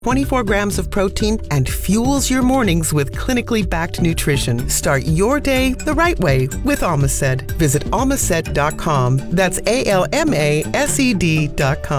24 grams of protein, and fuels your mornings with clinically backed nutrition. Start your day the right way with Almacet. Visit almacet.com. That's ALMASED.com.